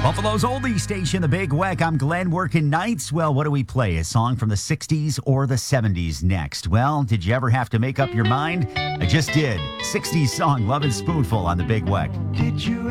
Buffalo's oldie station, The Big Weck. I'm Glenn, working nights. Well, what do we play? A song from the 60s or the 70s next? Well, did you ever have to make up your mind? I just did. 60s song, Love and Spoonful on The Big Weck. Did you